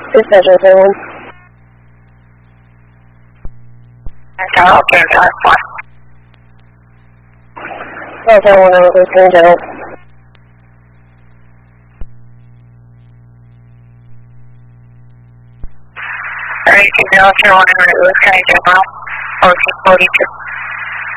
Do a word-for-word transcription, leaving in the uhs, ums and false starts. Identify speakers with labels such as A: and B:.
A: Dispatch one seven one.
B: Okay, that's fine.
A: one seven one, I'm listening, General.
B: Alright, two zero zero one, Lewis County General, fourteen forty-two.